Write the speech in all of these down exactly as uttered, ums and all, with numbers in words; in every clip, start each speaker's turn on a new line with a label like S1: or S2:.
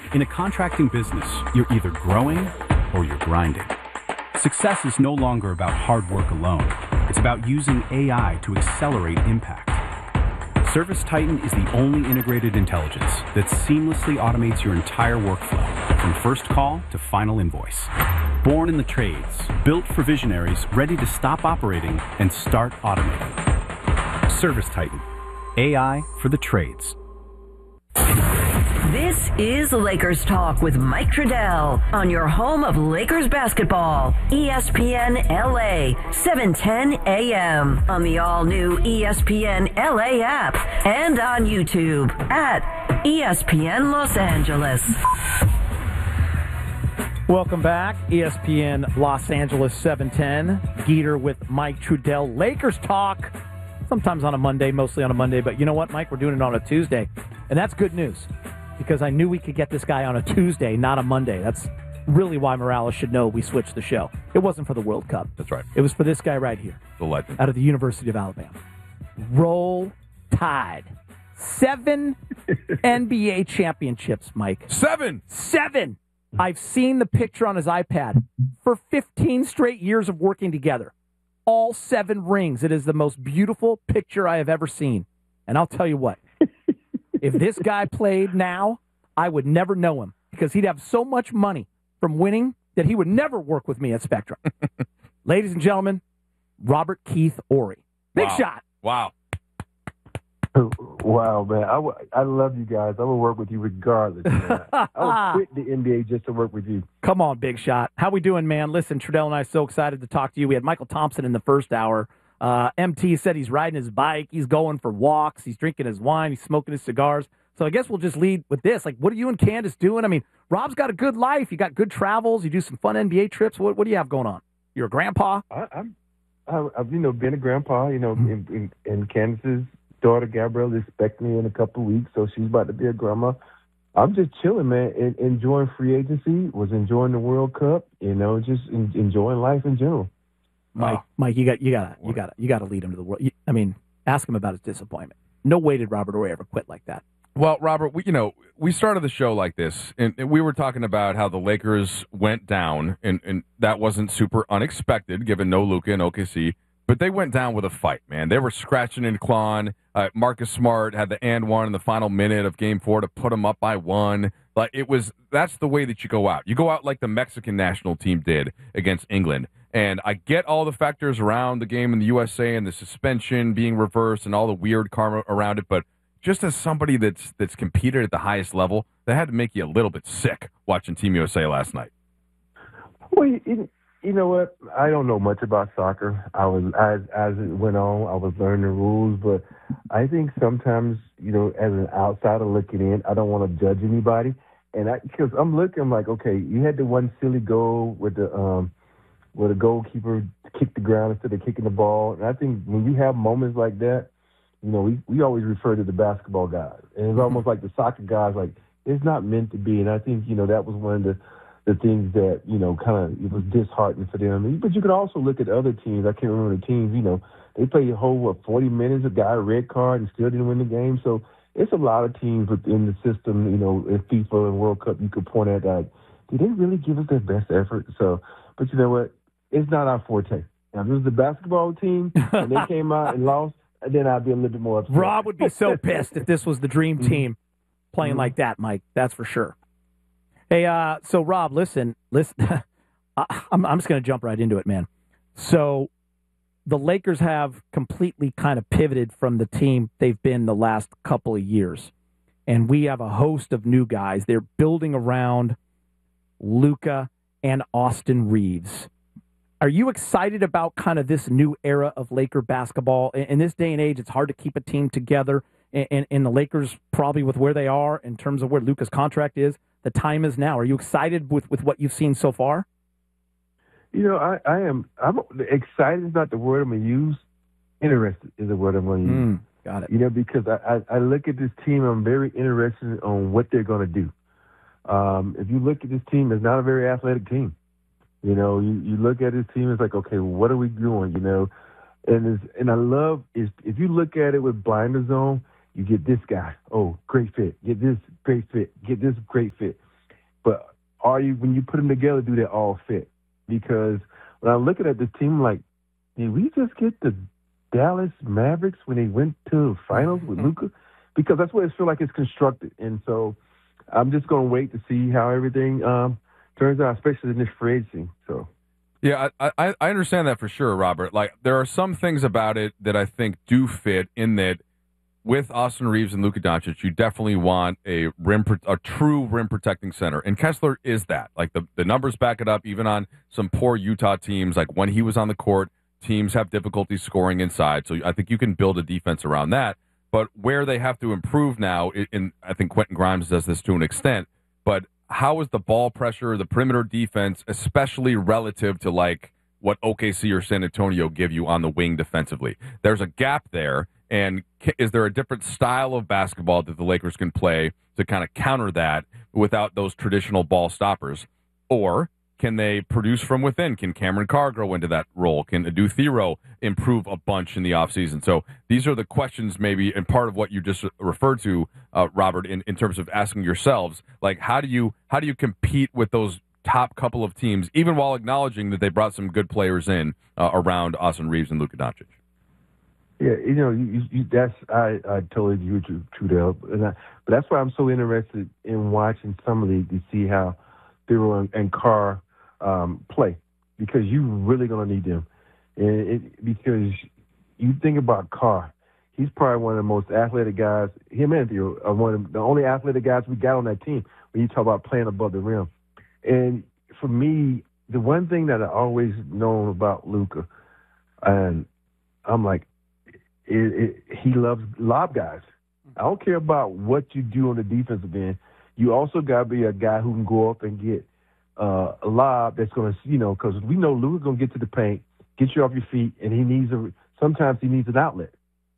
S1: In a contracting business, you're either growing or you're grinding. Success is no longer about hard work alone. It's about using A I to accelerate impact. ServiceTitan is the only integrated intelligence that seamlessly automates your entire workflow, from first call to final invoice. Born in the trades, built for visionaries ready to stop operating and start automating. ServiceTitan, A I for the trades.
S2: This is Lakers Talk with Mike Trudell on your home of Lakers basketball, E S P N L A, seven ten A M on the all-new E S P N L A app and on YouTube at E S P N Los Angeles.
S3: Welcome back, E S P N Los Angeles seven ten. Geeter with Mike Trudell. Lakers Talk, sometimes on a Monday, mostly on a Monday. But you know what, Mike? We're doing it on a Tuesday. And that's good news, because I knew we could get this guy on a Tuesday, not a Monday. That's really why Morales should know we switched the show. It wasn't for the World Cup.
S4: That's right.
S3: It was for this guy right here.
S4: The legend.
S3: Out of the University of Alabama. Roll Tide. Seven N B A championships, Mike.
S4: Seven!
S3: Seven! I've seen the picture on his iPad. For fifteen straight years of working together. All seven rings. It is the most beautiful picture I have ever seen. And I'll tell you what. If this guy played now, I would never know him, because he'd have so much money from winning that he would never work with me at Spectrum. Ladies and gentlemen, Robert Keith Horry. Big
S4: Wow.
S3: shot.
S4: Wow.
S5: Wow, man. I, w- I love you guys. I will work with you regardless, man. I would quit the N B A just to work with you.
S3: Come on, Big Shot. How we doing, man? Listen, Trudell and I are so excited to talk to you. We had Michael Thompson in the first hour. Uh, M T said he's riding his bike. He's going for walks. He's drinking his wine. He's smoking his cigars. So I guess we'll just lead with this. Like, what are you and Candace doing? I mean, Rob's got a good life. You got good travels. You do some fun N B A trips. What, what do you have going on? You're a grandpa?
S5: I, I'm, I, I've, you know, been a grandpa, you know, in, in, in Candace's daughter, Gabrielle, is expecting me in a couple of weeks, so she's about to be a grandma. I'm just chilling, man, and enjoying free agency, was enjoying the World Cup, you know, just in, enjoying life in general.
S3: Mike,
S4: Wow.
S3: Mike, you got, you got, you got, you got to lead him to the world. You, I mean, ask him about his disappointment. No way did Robert Horry ever quit like that.
S4: Well, Robert, we, you know, we started the show like this, and, and we were talking about how the Lakers went down, and, and that wasn't super unexpected, given no Luka and O K C, but they went down with a fight, man. They were scratching and clawing. Uh, Marcus Smart had the and one in the final minute of Game Four to put them up by one. Like, it was, that's the way that you go out. You go out like the Mexican national team did against England. And I get all the factors around the game in the U S A and the suspension being reversed and all the weird karma around it, but just as somebody that's that's competed at the highest level, that had to make you a little bit sick watching Team U S A last night.
S5: Well, you, you know what? I don't know much about soccer. I was as as it went on, I was learning the rules, but I think sometimes, you know, as an outsider looking in, I don't want to judge anybody, and I because I'm looking, I'm like, okay, you had the one silly goal with the um. where the goalkeeper kicked the ground instead of kicking the ball. And I think when you have moments like that, you know, we, we always refer to the basketball guys. And it's almost like the soccer guys, like, it's not meant to be. And I think, you know, that was one of the, the things that, you know, kind of, it was disheartening for them. But you could also look at other teams. I can't remember the teams, you know, they played a whole, what, forty minutes, a guy a red card and still didn't win the game. So it's a lot of teams within the system, you know, in FIFA and World Cup, you could point at, like, did they really give us their best effort? So, but you know what? It's not our forte. Now, if it was the basketball team and they came out and lost, then I'd be a little bit more upset.
S3: Rob would be so pissed if this was the dream team playing
S5: Mm-hmm.
S3: like that, Mike. That's for sure. Hey, uh, so Rob, listen, listen. I, I'm, I'm just going to jump right into it, man. So the Lakers have completely kind of pivoted from the team they've been the last couple of years, and we have a host of new guys. They're building around Luka and Austin Reeves. Are you excited about kind of this new era of Laker basketball? In, in this day and age, it's hard to keep a team together, and, and, and the Lakers probably with where they are in terms of where Luka's contract is, the time is now. Are you excited with, with what you've seen so far?
S5: You know, I, I am. I'm excited is not the word I'm going to use. Interested is the word I'm going to use.
S3: Mm, got it.
S5: You know, because I, I, I look at this team, I'm very interested on what they're going to do. Um, if you look at this team, it's not a very athletic team. You know, you, you look at this team, it's like, okay, well, what are we doing? You know, and it's, and I love is if you look at it with blinders on, you get this guy, oh, great fit. Get this great fit. Get this great fit. but are you, when you put them together, do they all fit? Because when I'm looking at this team, like, did we just get the Dallas Mavericks when they went to the finals with Luka? Because that's what it feels like it's constructed. And so I'm just going to wait to see how everything um, turns out, especially in this free agency. So.
S4: Yeah, I, I I understand that for sure, Robert. Like, there are some things about it that I think do fit in that with Austin Reeves and Luka Doncic, you definitely want a rim, a true rim protecting center. And Kessler is that. Like, the, the numbers back it up, even on some poor Utah teams. Like, when he was on the court, teams have difficulty scoring inside. So I think you can build a defense around that. But where they have to improve now, and I think Quentin Grimes does this to an extent, but how is the ball pressure, the perimeter defense, especially relative to like what O K C or San Antonio give you on the wing defensively? There's a gap there, and is there a different style of basketball that the Lakers can play to kind of counter that without those traditional ball stoppers? Or can they produce from within? Can Cameron Carr grow into that role? Can Adu Thero improve a bunch in the offseason? So these are the questions maybe, and part of what you just referred to, uh, Robert, in, in terms of asking yourselves, like, how do you how do you compete with those top couple of teams, even while acknowledging that they brought some good players in uh, around Austin Reeves and Luka Doncic?
S5: Yeah, you know, you, you, that's I, I totally agree with you, Trudell. And I, but that's why I'm so interested in watching some of these to see how Thero and, and Carr Um, play, because you really gonna need them, and it, because you think about Carr, he's probably one of the most athletic guys. Him and Theo are one of the only athletic guys we got on that team. When you talk about playing above the rim, and for me, the one thing that I always known about Luka, and I'm like, it, it, he loves lob guys. I don't care about what you do on the defensive end. You also gotta be a guy who can go up and get Uh, a lob that's going to, you know, because we know Luka's going to get to the paint, get you off your feet, and he needs a. Sometimes he needs an outlet.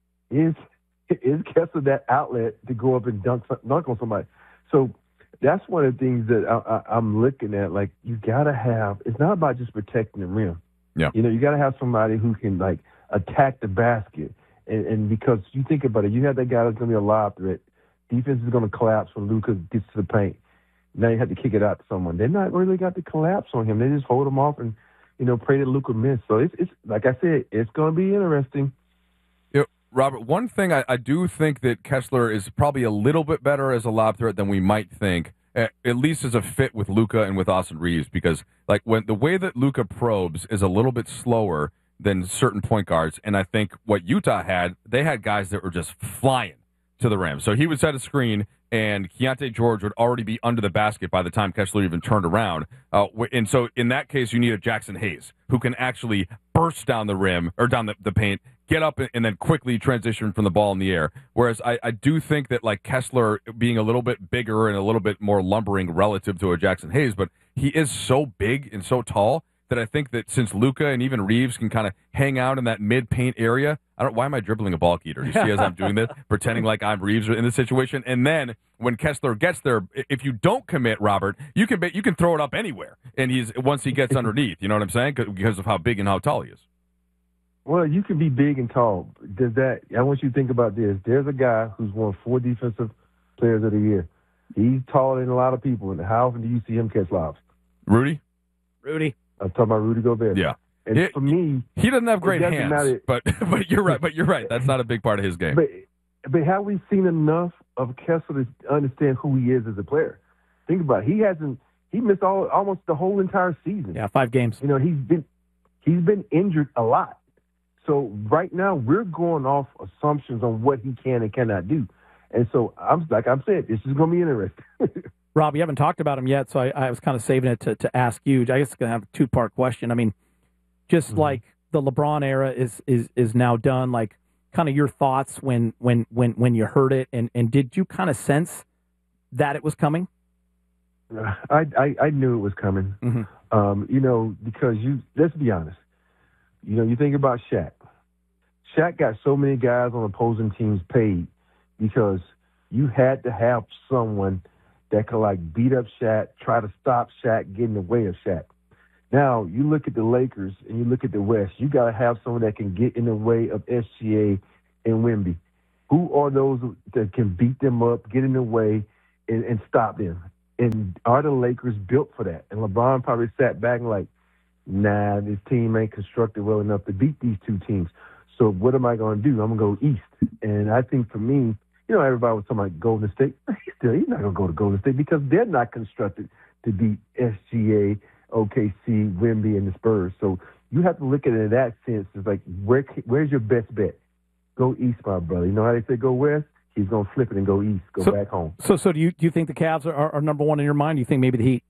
S5: Is is Kessler that outlet to go up and dunk dunk on somebody? So that's one of the things that I, I, I'm looking at. Like, you got to have. It's not about just protecting the rim.
S4: Yeah.
S5: You know, you got to have somebody who can like attack the basket, and, and because you think about it, you have that guy that's going to be a lob threat. Defense is going to collapse when Luka gets to the paint. Now you have to kick it out to someone. They're not really got to collapse on him. They just hold him off and, you know, pray that Luka miss. So it's, it's like I said, it's going to be interesting.
S4: Yeah, Robert, one thing I, I do think that Kessler is probably a little bit better as a lob threat than we might think, at, at least as a fit with Luka and with Austin Reeves, because like when the way that Luka probes is a little bit slower than certain point guards, and I think what Utah had, they had guys that were just flying to the rim. So he would set a screen, and Keontae George would already be under the basket by the time Kessler even turned around. Uh, and so in that case, you need a Jackson Hayes who can actually burst down the rim or down the, the paint, get up and then quickly transition from the ball in the air. Whereas I, I do think that like Kessler being a little bit bigger and a little bit more lumbering relative to a Jackson Hayes, but he is so big and so tall that I think that since Luka and even Reeves can kind of hang out in that mid-paint area, I don't. Why am I dribbling a ball, Keeter? You see as I'm doing this, pretending like I'm Reeves in this situation, and then when Kessler gets there, if you don't commit, Robert, you can you can throw it up anywhere, and he's once he gets underneath. You know what I'm saying? Because of how big and how tall he is.
S5: Well, you can be big and tall. Does that? I want you to think about this. There's a guy who's won four defensive players of the year. He's taller than a lot of people, and how often do you see him catch lobs?
S4: Rudy.
S3: Rudy.
S5: I'm talking about Rudy Gobert.
S4: Yeah.
S5: And
S4: it,
S5: for me,
S4: he doesn't have great hands,
S5: matter.
S4: but but you're right. But you're right. That's not a big part of his game.
S5: But but have we seen enough of Kessler to understand who he is as a player? Think about it. He hasn't. He missed all almost the whole entire season.
S3: Yeah, five games.
S5: You know, he's been he's been injured a lot. So right now we're going off assumptions on what he can and cannot do. And so I'm like I'm saying, this is going to be interesting.
S3: Rob, you haven't talked about him yet, so I, I was kind of saving it to, to ask you. I guess it's going to have a two-part question. I mean, just mm-hmm. like the LeBron era is is is now done, like kind of your thoughts when when when when you heard it, and, and did you kind of sense that it was coming?
S5: I I, I knew it was coming. Mm-hmm. Um, you know, because you let's be honest. You know, you think about Shaq. Shaq got so many guys on opposing teams paid because you had to have someone that could, like, beat up Shaq, try to stop Shaq, get in the way of Shaq. Now, you look at the Lakers and you look at the West, you got to have someone that can get in the way of S G A and Wemby. Who are those that can beat them up, get in the way, and, and stop them? And are the Lakers built for that? And LeBron probably sat back and like, nah, this team ain't constructed well enough to beat these two teams. So what am I going to do? I'm going to go east. And I think for me, you know, everybody was talking about Golden State. He's still, he's not going to go to Golden State because they're not constructed to beat S G A, O K C, Wemby, and the Spurs. So you have to look at it in that sense. It's like, where where's your best bet? Go east, my brother. You know how they say go west? He's going to flip it and go east, go
S3: so,
S5: back home.
S3: So so do you do you think the Cavs are, are, are number one in your mind? Do you think maybe the Heat?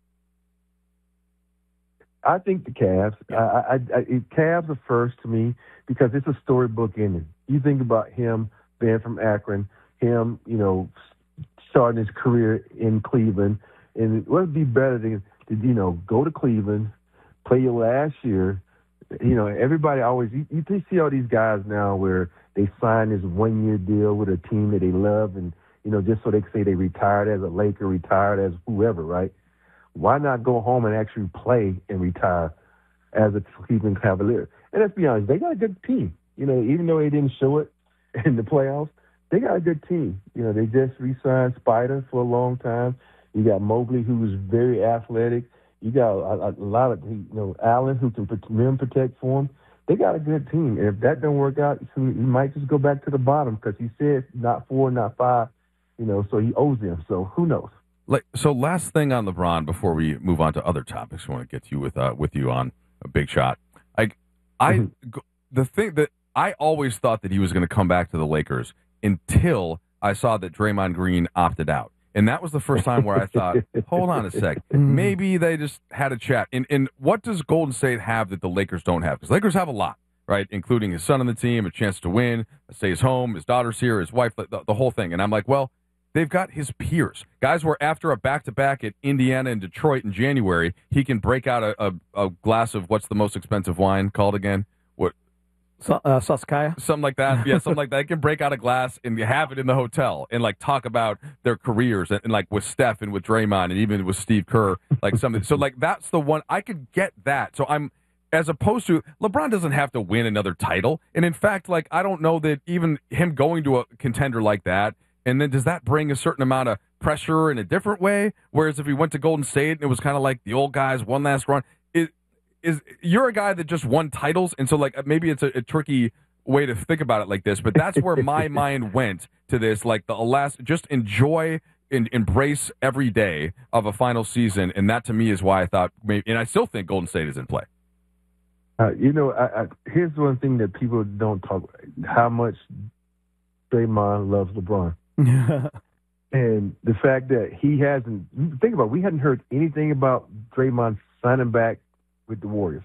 S5: I think the Cavs. I, I, I, Cavs are first to me because it's a storybook ending. You think about him being from Akron, him, you know, starting his career in Cleveland, and what would be better than to, you know, go to Cleveland, play your last year. You know, everybody always you, you see all these guys now where they sign this one-year deal with a team that they love, and you know, just so they can say they retired as a Laker, retired as whoever, right? Why not go home and actually play and retire as a Cleveland Cavalier? And let's be honest, they got a good team. You know, even though they didn't show it in the playoffs, they got a good team. You know, they just re-signed Spider for a long time. You got Mobley, who's very athletic. You got a, a lot of, you know, Allen, who can rim protect for him. They got a good team. And if that don't work out, he might just go back to the bottom because he said not four, not five, you know, so he owes them. So who knows?
S4: Like, so last thing on LeBron before we move on to other topics, I want to get you with uh, with you on a big shot. I, I, mm-hmm. the thing that I always thought that he was going to come back to the Lakers until I saw that Draymond Green opted out, and that was the first time where I thought, hold on a sec, maybe they just had a chat. And and what does Golden State have that the Lakers don't have? Because Lakers have a lot, right? Including his son on the team, a chance to win, stays home, his daughter's here, his wife, the, the whole thing. And I'm like, well. They've got his peers. Guys where after a back-to-back at Indiana and Detroit in January, he can break out a, a, a glass of what's the most expensive wine called again? What?
S3: So, uh, Saskaya?
S4: Something like that. Yeah, something like that. He can break out a glass and have it in the hotel and, like, talk about their careers and, and like, with Steph and with Draymond and even with Steve Kerr, like, something. So, like, that's the one. I could get that. So I'm, as opposed to, LeBron doesn't have to win another title. And, in fact, like, I don't know that even him going to a contender like that, and then does that bring a certain amount of pressure in a different way? Whereas if he went to Golden State and it was kind of like the old guys, one last run, is, is you're a guy that just won titles, and so like maybe it's a, a tricky way to think about it like this, but that's where my mind went to this. Like the last, just enjoy and embrace every day of a final season, and that to me is why I thought maybe, and I still think Golden State is in play.
S5: Uh, you know, I, I, here's one thing that people don't talk about: how much Draymond loves LeBron. And the fact that he hasn't, think about it, we hadn't heard anything about Draymond signing back with the Warriors.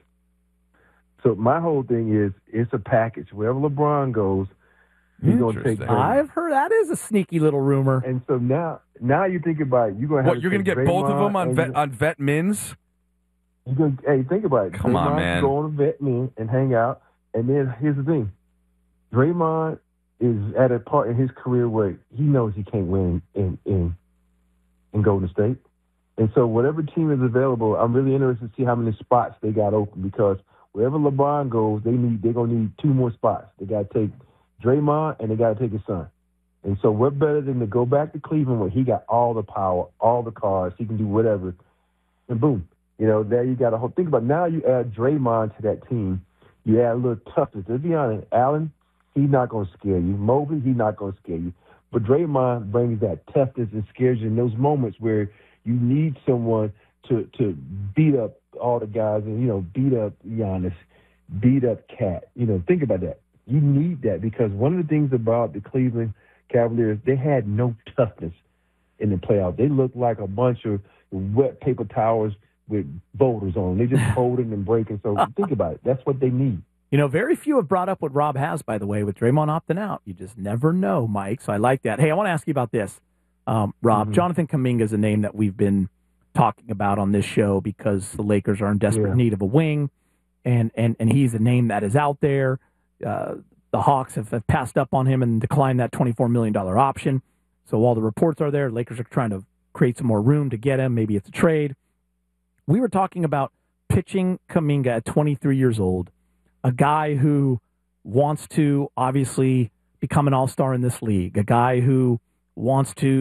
S5: So my whole thing is it's a package. Wherever LeBron goes, he's going to take Draymond.
S3: I've heard that is a sneaky little rumor.
S5: And so now now you think about it. You're going to have
S4: what, you're going to get
S5: Draymond
S4: both of them on vet, on vet mins?
S5: You're gonna, hey, think about it.
S4: Come
S5: Draymond
S4: on, man.
S5: Go on a vet min and hang out. And then here's the thing. Draymond is at a part in his career where he knows he can't win in, in in Golden State. And so whatever team is available, I'm really interested to see how many spots they got open because wherever LeBron goes, they need they're gonna need two more spots. They gotta take Draymond and they gotta take his son. And so what better than to go back to Cleveland where he got all the power, all the cards, he can do whatever. And boom. You know, there you got a whole think about it. Now you add Draymond to that team, you add a little toughness. To be honest, Allen, he's not going to scare you. Mobley, he's not going to scare you. But Draymond brings that toughness and scares you in those moments where you need someone to to beat up all the guys and, you know, beat up Giannis, beat up Cat. You know, think about that. You need that because one of the things about the Cleveland Cavaliers, they had no toughness in the playoffs. They looked like a bunch of wet paper towels with boulders on. They just holding and breaking. So think about it. That's what they need.
S3: You know, very few have brought up what Rob has, by the way, with Draymond opting out. You just never know, Mike. So I like that. Hey, I want to ask you about this, um, Rob. Mm-hmm. Jonathan Kuminga is a name that we've been talking about on this show because the Lakers are in desperate yeah. need of a wing, and, and, and he's a name that is out there. Uh, the Hawks have, have passed up on him and declined that twenty-four million dollars option. So while the reports are there, Lakers are trying to create some more room to get him. Maybe it's a trade. We were talking about pitching Kuminga at twenty-three years old, a guy who wants to obviously become an all-star in this league, a guy who wants to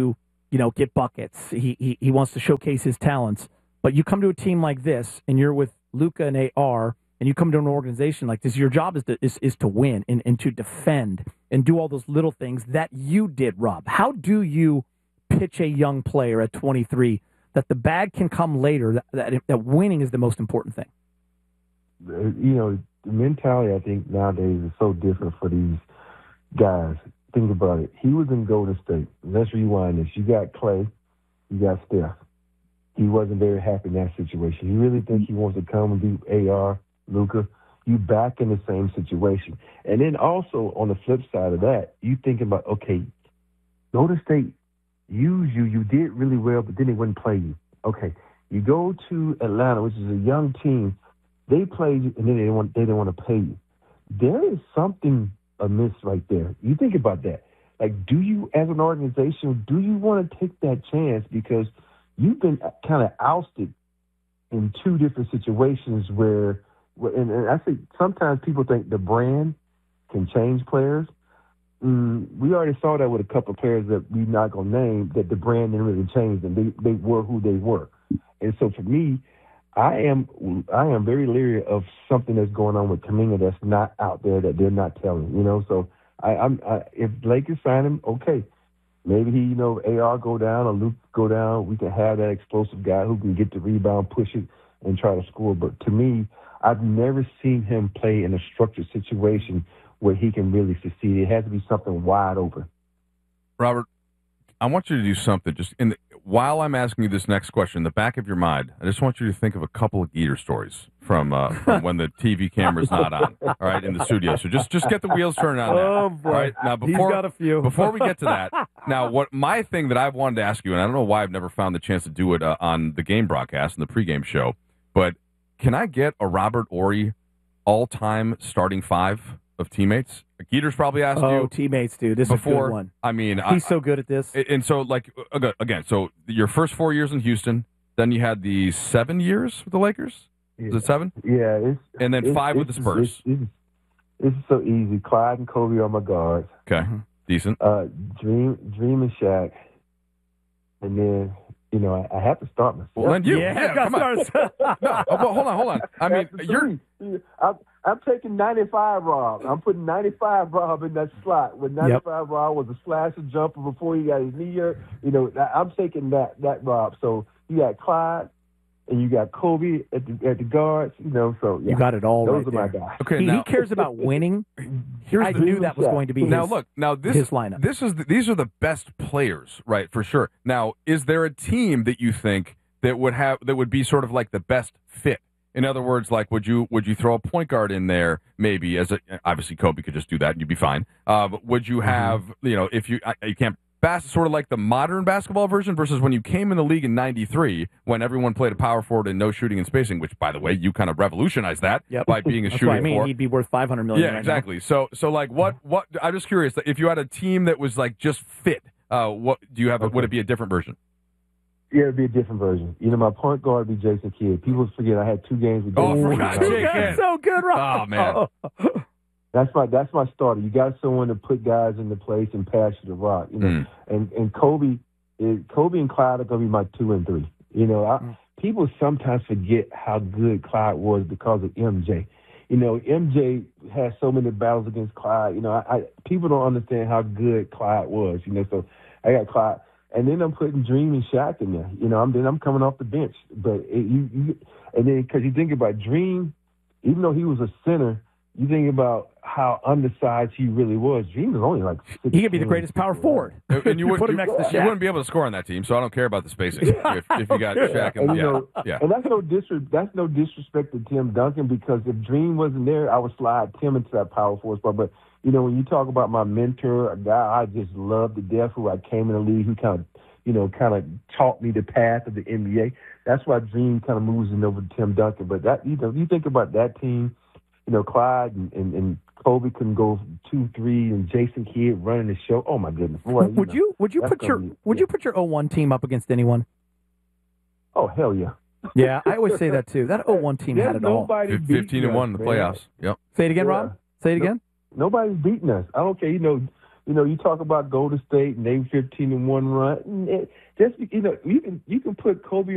S3: you know, get buckets. He, he he wants to showcase his talents. But you come to a team like this, and you're with Luka and A R, and you come to an organization like this. Your job is to is, is to win and, and to defend and do all those little things that you did, Rob. How do you pitch a young player at twenty-three that the bag can come later? That that, that winning is the most important thing.
S5: You know, the mentality I think nowadays is so different for these guys. Think about it. He was in Golden State. Let's rewind this. You got Clay. You got Steph. He wasn't very happy in that situation. You really think he wants to come and be A R, Luka? You back in the same situation. And then also on the flip side of that, you thinking about, okay, Golden State used you. You did really well, but then they wouldn't play you. Okay, you go to Atlanta, which is a young team. They played you, and then they didn't want, they didn't want to pay you. There is something amiss right there. You think about that. Like, do you, as an organization, do you want to take that chance? Because you've been kind of ousted in two different situations where, and, and I think sometimes people think the brand can change players. Mm, we already saw that with a couple of players that we're not going to name, that the brand didn't really change them. They, they were who they were. And so for me, I am I am very leery of something that's going on with Kuminga that's not out there that they're not telling, you know. So I, I'm I, if Lakers sign him, okay, maybe he, you know, A R go down or Luke go down. We can have that explosive guy who can get the rebound, push it, and try to score. But to me, I've never seen him play in a structured situation where he can really succeed. It has to be something wide open.
S4: Robert, I want you to do something just in the, while I'm asking you this next question, in the back of your mind, I just want you to think of a couple of Geeter stories from, uh, from when the T V camera's not on, all right, in the studio. So just just get the wheels turning on that.
S3: Oh, boy.
S4: All right? Now, before,
S3: He's got a few.
S4: before we get to that, now, what my thing that I've wanted to ask you, and I don't know why I've never found the chance to do it uh, on the game broadcast and the pregame show, but can I get a Robert Horry all-time starting five of teammates? Geeter's probably asked
S3: oh,
S4: you.
S3: teammates, dude. This
S4: before,
S3: is a good one.
S4: I mean,
S3: He's
S4: I,
S3: so good at this.
S4: And so, like, again, so your first four years in Houston, then you had the seven years with the Lakers?
S5: Yeah.
S4: Is it seven?
S5: Yeah. It's,
S4: and then
S5: it's,
S4: five
S5: it's,
S4: with the Spurs.
S5: It's, it's, it's so easy. Clyde and Kobe are my guards.
S4: Okay, mm-hmm. Decent.
S5: Uh, Dream, Dream and Shaq. And then, you know, I, I have to start myself.
S4: Well, then you.
S3: Yeah,
S4: yeah come on. no, well, hold on, hold on. I mean, you're...
S5: I'm, I'm taking ninety-five Rob. I'm putting ninety-five Rob in that slot. When ninety-five yep. Rob was a slasher jumper before he got his knee hurt. You know, I'm taking that that Rob. So you got Clyde and you got Kobe at the at the guards. You know, so yeah.
S3: You got it all
S5: Those
S3: right
S5: are
S3: there.
S5: my guys.
S4: Okay,
S3: he,
S4: now,
S3: he cares about winning. Here's I knew that was
S5: shot.
S3: going to be
S4: now.
S3: his,
S4: Look, now this
S3: his lineup.
S4: This is the, these are the best players, right? For sure. Now, is there a team that you think that would have that would be sort of like the best fit? In other words, like, would you would you throw a point guard in there, maybe, as a, obviously Kobe could just do that and you'd be fine. Uh, but would you have, mm-hmm. you know, if you you can't, bas- sort of like the modern basketball version versus when you came in the league in ninety-three when everyone played a power forward and no shooting and spacing, which, by the way, you kind of revolutionized that
S3: yep.
S4: by being a
S3: That's
S4: shooting
S3: what I mean.
S4: four.
S3: He'd be worth five hundred million dollars.
S4: Yeah,
S3: right
S4: exactly.
S3: Now.
S4: So, so like, what, what, I'm just curious, if you had a team that was like just fit, uh, what do you have, okay. would it be a different version?
S5: Yeah, it'd be a different version. You know, my point guard would be Jason Kidd. People forget I had two games with Jason.
S4: Oh,
S5: Kidd.
S4: forgot
S3: so
S4: Jake
S3: good, so good, Rob.
S4: Oh man,
S5: that's my that's my starter. You got someone to put guys into place and pass you the rock. You know,
S4: mm.
S5: and and Kobe, is, Kobe and Clyde are gonna be my two and three. You know, I, mm. people sometimes forget how good Clyde was because of M J. You know, M J had so many battles against Clyde. You know, I, I people don't understand how good Clyde was. You know, so I got Clyde. And then I'm putting Dream and Shaq in there. You know, I'm then I'm coming off the bench. But it, you, you, and then because you think about Dream, even though he was a center, you think about how undersized he really was. Dream was only like six.
S3: He could be the greatest power forward.
S4: And you,
S3: you
S4: would,
S3: put him
S4: you,
S3: next to Shaq.
S4: You wouldn't be able to score on that team, so I don't care about the spacing. if, if you got Shaq and,
S5: and
S4: yeah,
S5: know,
S4: yeah.
S5: And that's no disrespect. That's no disrespect to Tim Duncan because if Dream wasn't there, I would slide Tim into that power forward spot. But you know, when you talk about my mentor, a guy I just love to death, who I came in the league, who kind of you know, kind of taught me the path of the N B A. That's why Dream kind of moves in over to Tim Duncan. But that, you know, you think about that team, you know, Clyde and, and, and Kobe can go two, three, and Jason Kidd running the show. Oh my goodness! Boy, you
S3: would
S5: know,
S3: you would you put your
S5: be,
S3: would
S5: yeah.
S3: you put your oh one team up against anyone?
S5: Oh hell yeah!
S3: Yeah, I always say that too. That oh one team had it all.
S4: Fifteen and one in the playoffs. Yep.
S3: Say it again,
S5: yeah.
S3: Rob. Say it again.
S5: No, nobody's beating us. I don't care. You know. You know, you talk about Golden State and they fifteen and one run. And it, just you know, you can you can put Kobe